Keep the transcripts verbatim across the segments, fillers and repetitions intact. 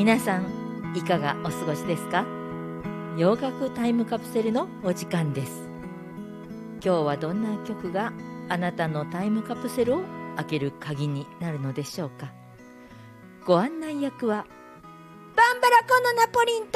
皆さんいかがお過ごしですか？洋楽タイムカプセルのお時間です。今日はどんな曲があなたのタイムカプセルを開ける鍵になるのでしょうか。ご案内役はバンバラコのナポリンと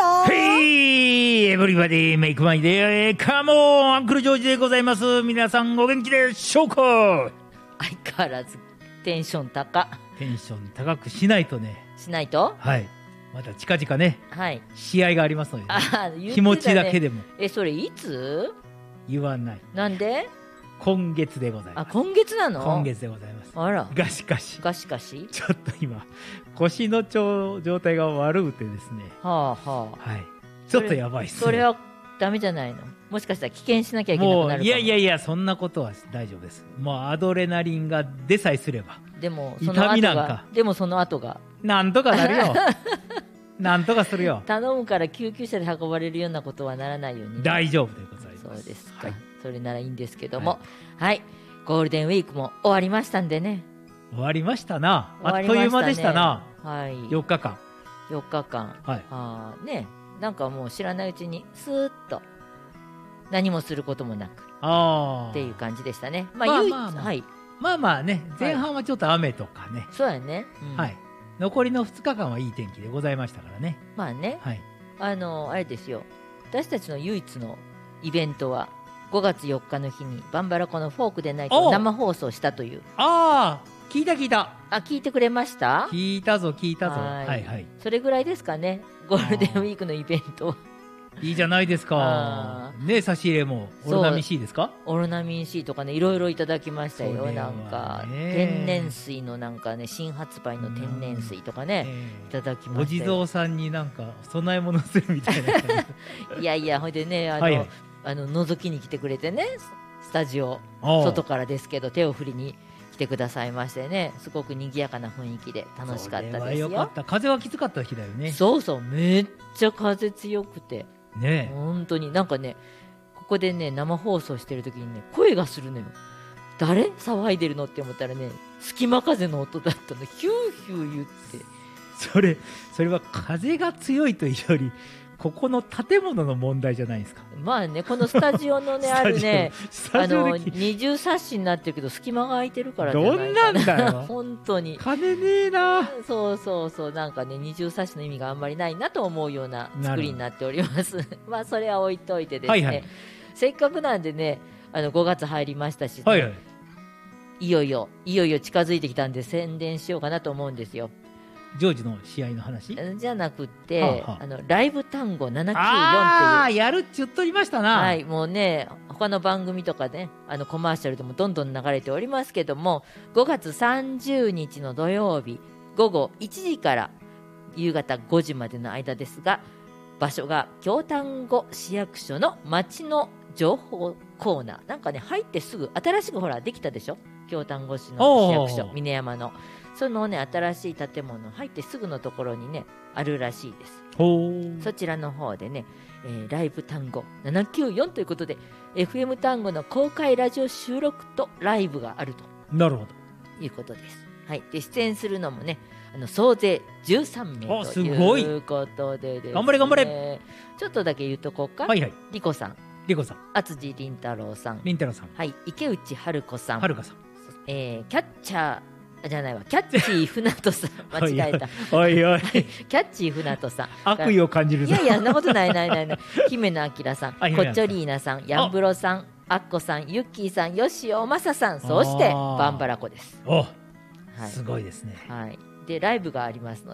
Hey everybody make my day come on アンクルジョージでございます。皆さんお元気でしょうか？ 相変わらずテンション高テンション高くしないとね。 しないとはいまた近々ね、はい、試合がありますので、ね、 あ言ってたね、 気持ちだけでも。 えそれいつ？ 言わない。 なんで？ 今月でございます。 あ今月なの？今月でございます。 あらがしかしがしかしちょっと今腰の状態が悪くてですね、 はあはあ、 はい、ちょっとやばいっすね。 それはダメじゃないの？もしかしたら棄権しなきゃいけなくなるかも。 もういやいやいやそんなことは大丈夫です。もうアドレナリンが出さえすれば。 でもその後が痛みなんかでもその後がなんとかなるよなんとかするよ。 頼むから救急車で運ばれるようなことはならないように、ね、 大丈夫でございます。 そうですか、 はい、 それならいいんですけども、はい、はい、ゴールデンウィークも終わりましたんでね。 終わりましたな。あっという間でしたな、 はい、 よっかかんよっかかん、はい、あね、なんかもう知らないうちにスーッと何もすることもなくあっていう感じでしたね。まあ、まあ、唯一、まあまあ、はい、まあまあね、前半はちょっと雨とかね、はい、そうやね、うん、はい、残りのふつかかんはいい天気でございましたからね。まあね、はい、あのあれですよ、私たちの唯一のイベントはごがつよっかの日にバンバラコのフォークでないと生放送したという。ああ聞いた聞いた。あ聞いてくれました？ 聞いたぞ聞いたぞ。はい、はいはい、 それぐらいですかね、ゴールデンウィークのイベント。 いいじゃないですかね。差し入れもオロナミン C ですか？オロナミン C とかね、いろいろいただきましたよ。なんか天然水のなんかね、新発売の天然水とかね、いただきましたよ。お地蔵さんになんか供え物するみたいないやいや、ほいでね、あの、はいはい、あの覗きに来てくれてね、スタジオ外からですけど手を振りに来てくださいましてね、すごく賑やかな雰囲気で楽しかったですよ。 よかった。風はきつかった日だよね。 そうそう、めっちゃ風強くてね、 本当になんかね、ここでね生放送してる時にね声がするのよ。誰騒いでるのって思ったらね、隙間風の音だったの。ヒューヒュー言って、 それそれは風が強いというよりここの建物の問題じゃないですか。 まあね、このスタジオのねあるね、あの二重サッシになってるけど隙間が空いてるからじゃないかな。 どんなんだよ本当に金ねえな。 そうそうそう、なんかね二重サッシの意味があんまりないなと思うような作りになっておりますまあそれは置いといてですね、はいはい、せっかくなんでね、あのごがつ入りましたし、ね、はいはい、いよいよいよいよ近づいてきたんで宣伝しようかなと思うんですよ。 ジョージの試合の話じゃなくて、はあはあ、あのライブ単語ななきゅうよんっていう、 ああやるって言っとりましたな。 はい、もうね他の番組とかね、あのコマーシャルでもどんどん流れておりますけども、ごがつさんじゅうにちの土曜日ごごいちじから夕方ごじまでの間ですが、場所が京丹後市役所の町の情報コーナー。なんかね入ってすぐ新しくほらできたでしょ、京丹後市の市役所峰山のそのね新しい建物入ってすぐのところにねあるらしいです。そちらの方でね、えー、ライブ単語ななきゅうよんということで エフエム 単語の公開ラジオ収録とライブがあるとなるほどいうことです。はい、で出演するのもねあの総勢じゅうさんめいということでですね、 頑張れ頑張れ。 ちょっとだけ言うとこうか。 はいはい、 リコさん、 リコさん、 厚地凛太郎さん、 凛太郎さん、 はい、池内春子さん、 春子さん、 えー、キャッチャーじゃないわ、キャッチー船戸さん間違えたおいおいキャッチー船戸さん悪意を感じるぞ。 いやいやそんなことないないないない姫野明さん、こっちょりーなさん、やんぶろさん、あっこさん、ゆっきーさん、よしおまささん、そしてバンバラコです。 お、はい、すごいですね。 はい、でライブがありますの